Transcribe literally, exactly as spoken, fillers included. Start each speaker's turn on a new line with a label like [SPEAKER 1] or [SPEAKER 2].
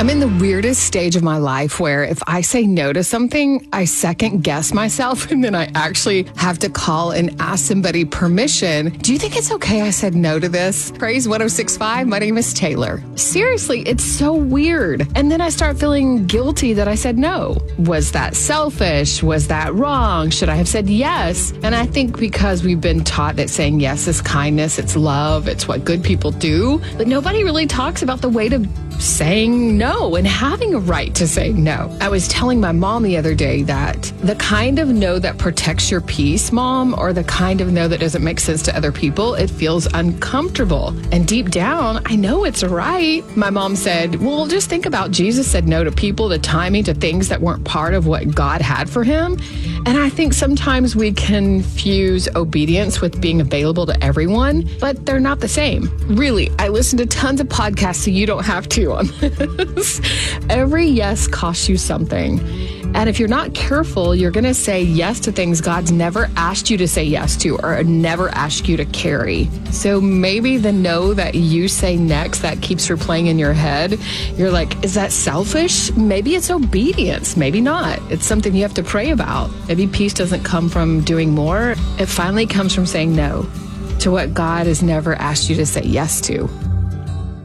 [SPEAKER 1] I'm in the weirdest stage of my life where if I say no to something, I second guess myself and then I actually have to call and ask somebody permission. Do you think it's okay I said no to this? Praise one oh six point five. My name is Taylor. Seriously, it's so weird. And then I start feeling guilty that I said no. Was that selfish? Was that wrong? Should I have said yes? And I think because we've been taught that saying yes is kindness, it's love, it's what good people do, but nobody really talks about the weight of saying no and having a right to say no. I was telling my mom the other day that the kind of no that protects your peace, Mom, or the kind of no that doesn't make sense to other people, it feels uncomfortable. And deep down, I know it's right. My mom said, well, just think about Jesus said no to people, to timing, to things that weren't part of what God had for him. And I think sometimes we confuse obedience with being available to everyone, but they're not the same. Really, I listen to tons of podcasts, so you don't have to on this. Every yes costs you something. And if you're not careful, you're going to say yes to things God's never asked you to say yes to or never asked you to carry. So maybe the no that you say next that keeps replaying in your head, you're like, is that selfish? Maybe it's obedience. Maybe not. It's something you have to pray about. Maybe peace doesn't come from doing more. It finally comes from saying no to what God has never asked you to say yes to.